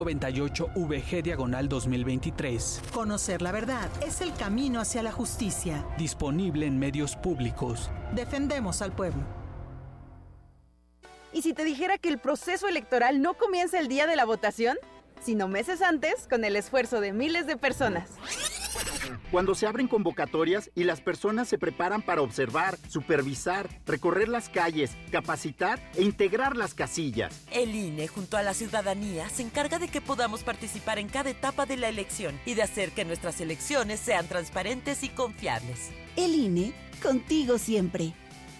98VG/2023. Conocer la verdad es el camino hacia la justicia. Disponible en medios públicos. Defendemos al pueblo. ¿Y si te dijera que el proceso electoral no comienza el día de la votación, sino meses antes, con el esfuerzo de miles de personas? Cuando se abren convocatorias y las personas se preparan para observar, supervisar, recorrer las calles, capacitar e integrar las casillas. El INE, junto a la ciudadanía, se encarga de que podamos participar en cada etapa de la elección y de hacer que nuestras elecciones sean transparentes y confiables. El INE, contigo siempre.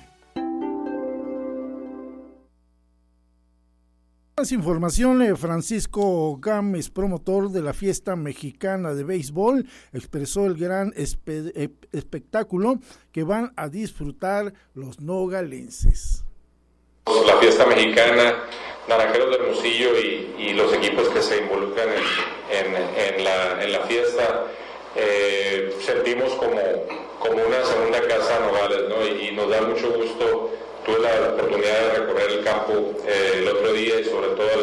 Más información, Francisco Gámez, promotor de la fiesta mexicana de béisbol, expresó el gran espectáculo que van a disfrutar los nogalenses. La fiesta mexicana, Naranjeros de Hermosillo y los equipos que se involucran en la fiesta, sentimos como una segunda casa Nogales, ¿no? Y nos da mucho gusto. Tuve la oportunidad de recorrer el campo el otro día y sobre todo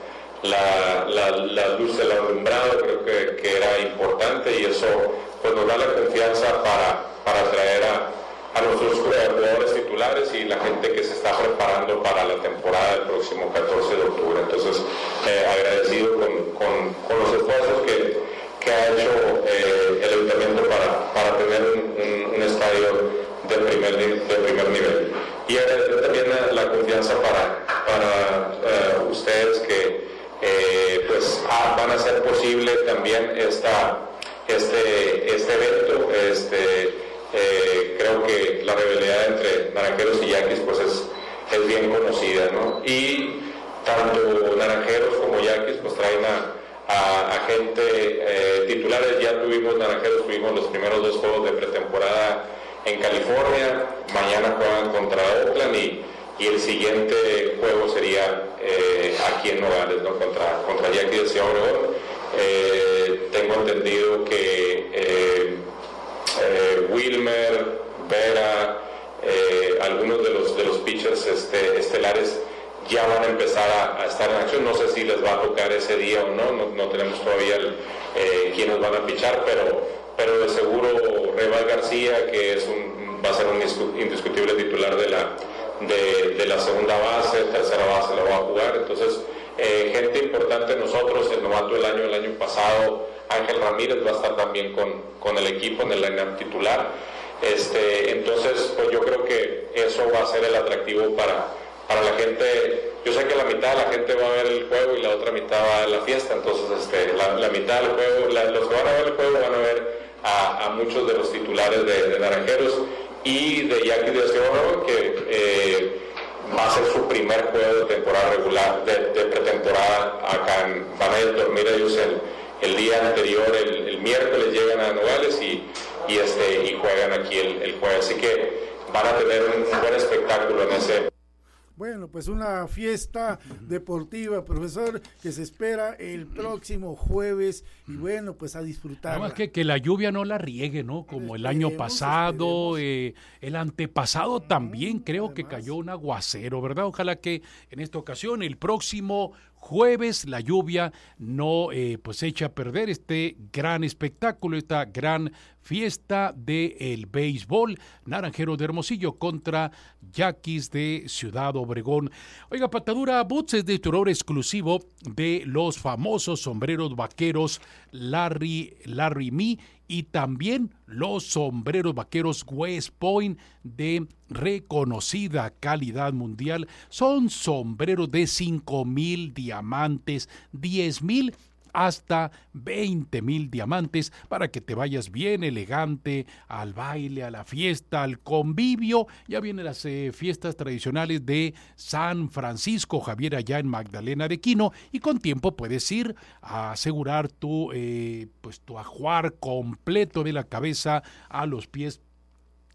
las luces, el alumbrado, creo que era importante y eso pues nos da la confianza para traer a nuestros jugadores titulares y la gente que se está preparando para la temporada del próximo 14 de octubre. Entonces, agradecido con los esfuerzos que ha hecho el ayuntamiento para tener un estadio de primer nivel. Y agradecer también la confianza para ustedes que pues van a hacer posible también este evento. Creo que la rivalidad entre Naranjeros y Yaquis pues es bien conocida, ¿no? Y tanto Naranjeros como Yaquis pues traen a gente titulares. Ya tuvimos Naranjeros, tuvimos los primeros 2 juegos de pretemporada en California, mañana juegan contra Oakland y el siguiente juego sería aquí en Nogales, ¿no? contra Yaquis de Ciudad Obregón. Tengo entendido que Wilmer, Vera, algunos de los pitchers estelares ya van a empezar a estar en acción. No sé si les va a tocar ese día o no tenemos todavía quiénes van a pichar, pero de seguro Reval García, que va a ser un indiscutible titular de la segunda base, tercera base la va a jugar. Entonces, gente importante nosotros, el novato del año pasado, Ángel Ramírez va a estar también con el equipo en el line-up titular. Entonces, pues yo creo que eso va a ser el atractivo para la gente. Yo sé que la mitad de la gente va a ver el juego y la otra mitad va a ver la fiesta. Entonces, la mitad del juego, los que van a ver el juego van a ver a muchos de los titulares de Naranjeros y de Yaquis de Ciudad Obregón, que va a ser su primer juego de temporada regular, de pretemporada acá. Van a ir a dormir ellos el día anterior, el miércoles llegan a Nogales y juegan aquí el jueves. Así que van a tener un buen espectáculo en ese. Bueno, pues una fiesta deportiva, profesor, que se espera el próximo jueves y bueno, pues a disfrutar. Nada más que la lluvia no la riegue, ¿no? Como el año pasado, el antepasado también creo que cayó un aguacero, ¿verdad? Ojalá que en esta ocasión, el próximo jueves, la lluvia no pues echa a perder este gran espectáculo, esta gran fiesta del béisbol. Naranjeros de Hermosillo contra Yaquis de Ciudad Obregón. Oiga, Patadura Boots es distribuidor exclusivo de los famosos sombreros vaqueros Larry Me y también los sombreros vaqueros West Point de reconocida calidad mundial. Son sombreros de 5,000 diamantes, 10,000 hasta 20,000 diamantes para que te vayas bien elegante al baile, a la fiesta, al convivio. Ya vienen las fiestas tradicionales de San Francisco Javier allá en Magdalena de Quino y con tiempo puedes ir a asegurar tu ajuar completo de la cabeza a los pies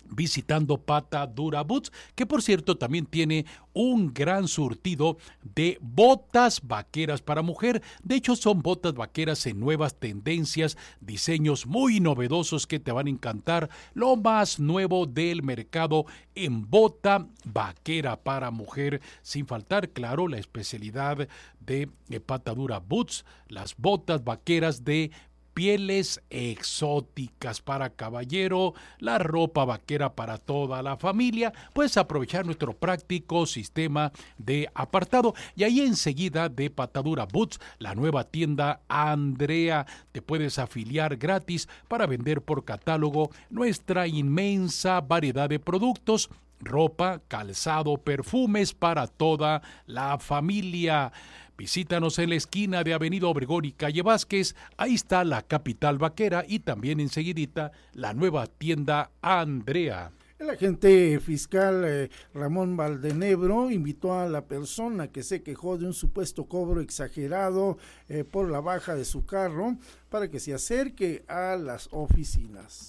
visitando Patadura Boots, que por cierto también tiene un gran surtido de botas vaqueras para mujer. De hecho, son botas vaqueras en nuevas tendencias, diseños muy novedosos que te van a encantar. Lo más nuevo del mercado en bota vaquera para mujer, sin faltar, claro, la especialidad de Patadura Boots, las botas vaqueras de pieles exóticas para caballero, la ropa vaquera para toda la familia. Puedes aprovechar nuestro práctico sistema de apartado. Y ahí enseguida de Patadura Boots, la nueva tienda Andrea, te puedes afiliar gratis para vender por catálogo nuestra inmensa variedad de productos, ropa, calzado, perfumes para toda la familia. Visítanos en la esquina de Avenida Obregón y Calle Vázquez. Ahí está la capital vaquera y también enseguidita la nueva tienda Andrea. El agente fiscal Ramón Valdenebro invitó a la persona que se quejó de un supuesto cobro exagerado por la baja de su carro para que se acerque a las oficinas.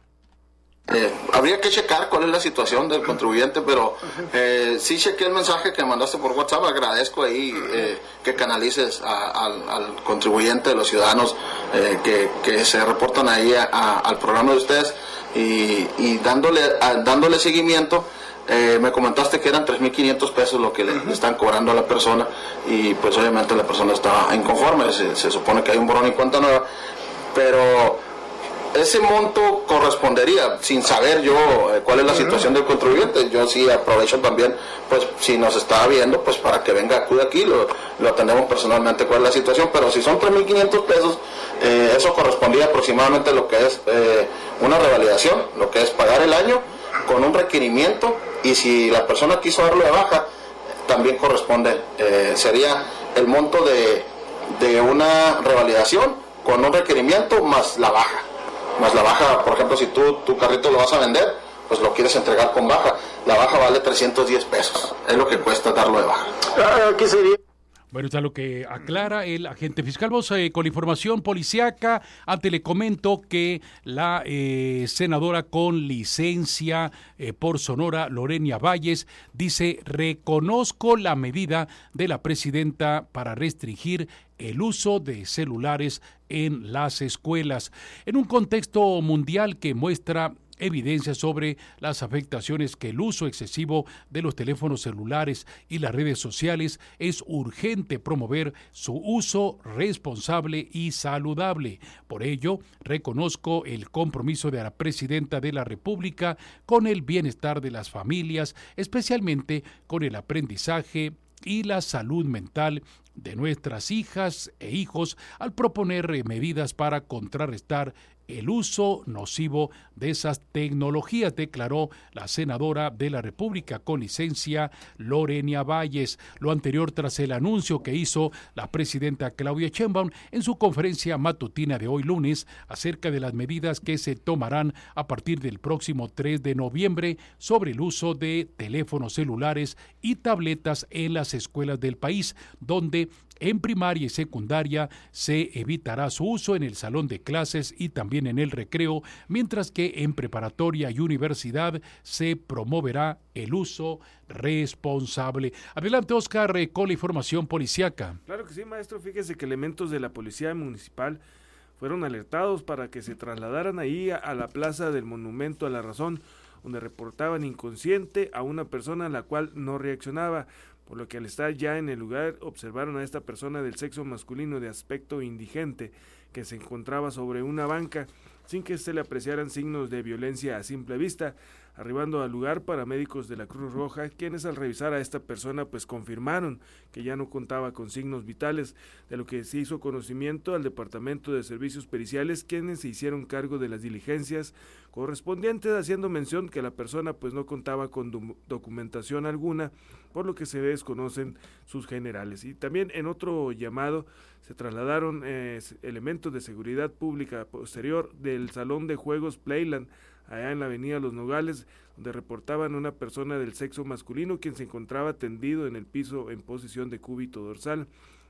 Habría que checar cuál es la situación del contribuyente, pero sí chequé el mensaje que mandaste por WhatsApp. Agradezco ahí que canalices al contribuyente de los ciudadanos que se reportan ahí al programa de ustedes y dándole seguimiento. Me comentaste que eran 3,500 pesos lo que le están cobrando a la persona y pues obviamente la persona está inconforme. Se supone que hay un borrón y cuenta nueva, pero ese monto correspondería, sin saber yo cuál es la situación del contribuyente. Yo sí aprovecho también, pues si nos está viendo, pues para que venga, acude aquí, lo atendemos personalmente cuál es la situación, pero si son 3,500 pesos, eso correspondía aproximadamente a lo que es una revalidación, lo que es pagar el año con un requerimiento, y si la persona quiso darlo de baja, también corresponde, sería el monto de una revalidación con un requerimiento más la baja. Por ejemplo, si tu carrito lo vas a vender, pues lo quieres entregar con baja. La baja vale 310 pesos. Es lo que cuesta darlo de baja. ¿Qué sería? Bueno, está lo que aclara el agente fiscal. Vamos con la información policiaca. Antes le comento que la senadora con licencia por Sonora, Lorena Valles, dice: reconozco la medida de la presidenta para restringir el uso de celulares en las escuelas. En un contexto mundial que muestra evidencia sobre las afectaciones que el uso excesivo de los teléfonos celulares y las redes sociales, es urgente promover su uso responsable y saludable. Por ello, reconozco el compromiso de la presidenta de la República con el bienestar de las familias, especialmente con el aprendizaje y la salud mental de nuestras hijas e hijos, al proponer medidas para contrarrestar el uso nocivo de esas tecnologías, declaró la senadora de la República con licencia Lorena Valles. Lo anterior tras el anuncio que hizo la presidenta Claudia Sheinbaum en su conferencia matutina de hoy lunes acerca de las medidas que se tomarán a partir del próximo 3 de noviembre sobre el uso de teléfonos celulares y tabletas en las escuelas del país, donde en primaria y secundaria se evitará su uso en el salón de clases y también en el recreo, mientras que en preparatoria y universidad se promoverá el uso responsable. Adelante, Oscar, con la información policiaca. Claro que sí, maestro. Fíjese que elementos de la Policía Municipal fueron alertados para que se trasladaran ahí a la Plaza del Monumento a la Razón, donde reportaban inconsciente a una persona a la cual no reaccionaba, por lo que al estar ya en el lugar observaron a esta persona del sexo masculino de aspecto indigente que se encontraba sobre una banca sin que se le apreciaran signos de violencia a simple vista. Arribando al lugar, paramédicos de la Cruz Roja, quienes al revisar a esta persona pues confirmaron que ya no contaba con signos vitales, de lo que se hizo conocimiento al Departamento de Servicios Periciales, quienes se hicieron cargo de las diligencias correspondientes, haciendo mención que la persona pues no contaba con documentación alguna, por lo que se desconocen sus generales. Y también en otro llamado se trasladaron elementos de seguridad pública posterior del Salón de Juegos Playland, allá en la avenida Los Nogales, donde reportaban una persona del sexo masculino quien se encontraba tendido en el piso en posición de cúbito dorsal.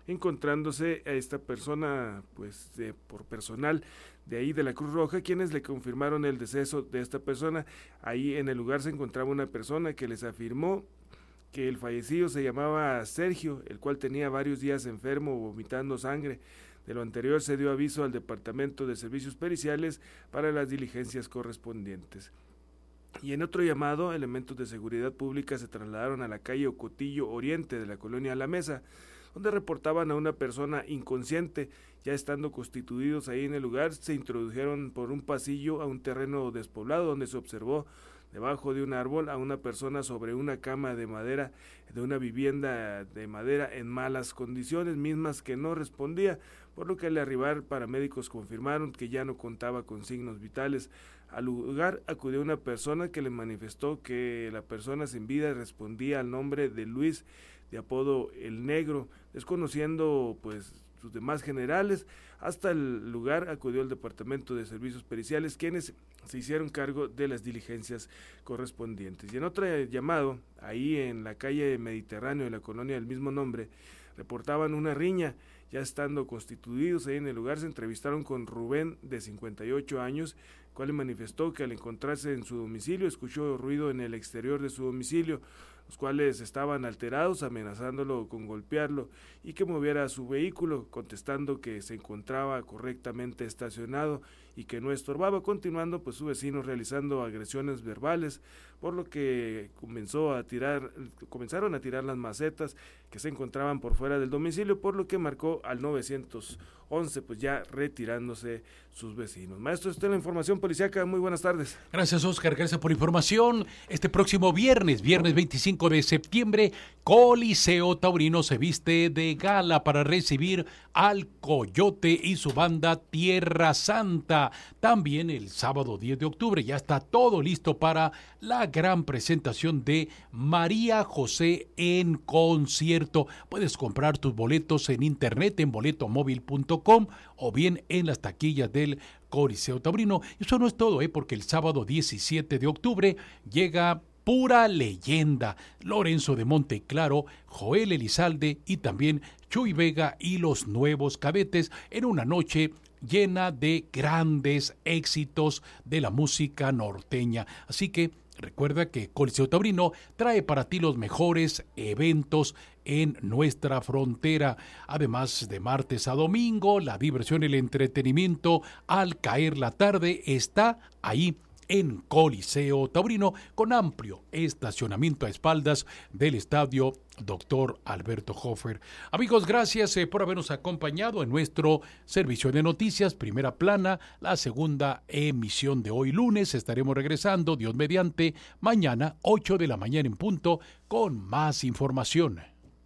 encontrándose a esta persona pues por personal de ahí de la Cruz Roja, quienes le confirmaron el deceso de esta persona. Ahí en el lugar se encontraba una persona que les afirmó que el fallecido se llamaba Sergio, el cual tenía varios días enfermo, vomitando sangre. De lo anterior se dio aviso al Departamento de Servicios Periciales para las diligencias correspondientes. Y en otro llamado, elementos de seguridad pública se trasladaron a la calle Ocotillo Oriente de la colonia La Mesa, donde reportaban a una persona inconsciente. Ya estando constituidos ahí en el lugar, se introdujeron por un pasillo a un terreno despoblado donde se observó debajo de un árbol a una persona sobre una cama de madera de una vivienda de madera en malas condiciones, mismas que no respondía, por lo que al arribar paramédicos confirmaron que ya no contaba con signos vitales. Al lugar acudió una persona que le manifestó que la persona sin vida respondía al nombre de Luis, de apodo El Negro, desconociendo pues sus demás generales. Hasta el lugar acudió el Departamento de Servicios Periciales, quienes se hicieron cargo de las diligencias correspondientes. Y en otro llamado, ahí en la calle Mediterráneo de la colonia del mismo nombre, reportaban una riña. Ya estando constituidos ahí en el lugar, se entrevistaron con Rubén, de 58 años, cual le manifestó que al encontrarse en su domicilio escuchó ruido en el exterior de su domicilio, los cuales estaban alterados, amenazándolo con golpearlo y que moviera su vehículo, contestando que se encontraba correctamente estacionado y que no estorbaba, continuando pues su vecino realizando agresiones verbales, por lo que comenzaron a tirar las macetas que se encontraban por fuera del domicilio, por lo que marcó al 911, pues ya retirándose sus vecinos. Maestro, esta es la información policíaca. Muy buenas tardes. Gracias, Oscar, gracias por información. Este próximo viernes 25 de septiembre, Coliseo Taurino se viste de gala para recibir al Coyote y su banda Tierra Santa. También el sábado 10 de octubre ya está todo listo para la gran presentación de María José en concierto. Puedes comprar tus boletos en internet en boletomóvil.com o bien en las taquillas del Coliseo Taurino. Eso no es todo, porque el sábado 17 de octubre llega Pura Leyenda, Lorenzo de Monteclaro, Joel Elizalde y también Chuy Vega y los Nuevos Cadetes en una noche llena de grandes éxitos de la música norteña. Así que recuerda que Coliseo Taurino trae para ti los mejores eventos en nuestra frontera. Además, de martes a domingo, la diversión y el entretenimiento al caer la tarde está ahí en Coliseo Taurino, con amplio estacionamiento a espaldas del estadio Dr. Alberto Hofer. Amigos, gracias por habernos acompañado en nuestro servicio de noticias, Primera Plana, la segunda emisión de hoy lunes. Estaremos regresando, Dios mediante, mañana 8 de la mañana en punto, con más información.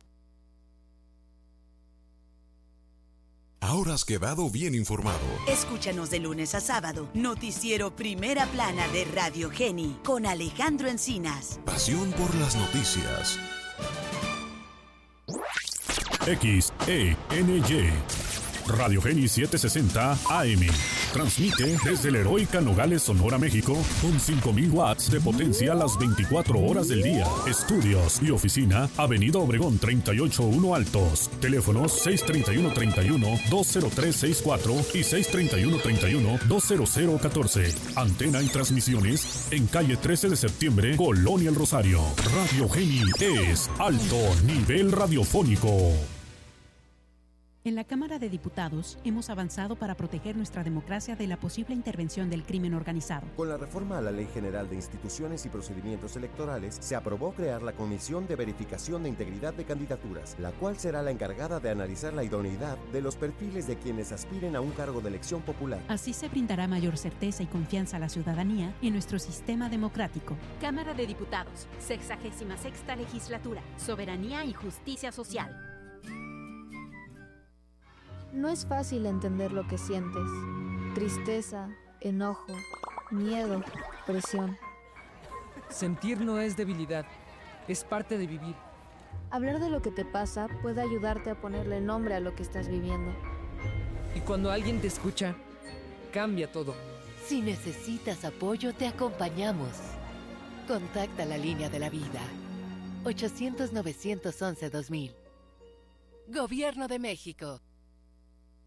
Ahora has quedado bien informado. Escúchanos de lunes a sábado. Noticiero Primera Plana de Radio Geni con Alejandro Encinas. Pasión por las noticias. XENY Radio Geni 760 AM. Transmite desde la heroica Nogales, Sonora, México, con 5,000 watts de potencia las 24 horas del día. Estudios y oficina, Avenida Obregón 381 Altos. Teléfonos 631-31-20364 y 631-31-20014. Antena y transmisiones en calle 13 de septiembre, Colonia El Rosario. Radio Geni es alto nivel radiofónico. En la Cámara de Diputados hemos avanzado para proteger nuestra democracia de la posible intervención del crimen organizado. Con la reforma a la Ley General de Instituciones y Procedimientos Electorales, se aprobó crear la Comisión de Verificación de Integridad de Candidaturas, la cual será la encargada de analizar la idoneidad de los perfiles de quienes aspiren a un cargo de elección popular. Así se brindará mayor certeza y confianza a la ciudadanía en nuestro sistema democrático. Cámara de Diputados, 66ª Legislatura, Soberanía y Justicia Social. No es fácil entender lo que sientes. Tristeza, enojo, miedo, presión. Sentir no es debilidad, es parte de vivir. Hablar de lo que te pasa puede ayudarte a ponerle nombre a lo que estás viviendo. Y cuando alguien te escucha, cambia todo. Si necesitas apoyo, te acompañamos. Contacta la Línea de la Vida. 800-911-2000. Gobierno de México.